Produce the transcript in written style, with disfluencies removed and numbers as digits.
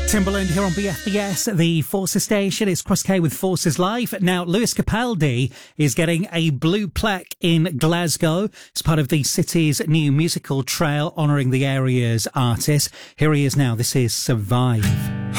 Timberland here on BFBS, the Forces station. It's Cross K with Forces Live. Now, Lewis Capaldi is getting a blue plaque in Glasgow. It's part of the city's new musical trail honouring the area's artists. Here he is now. This is Survive.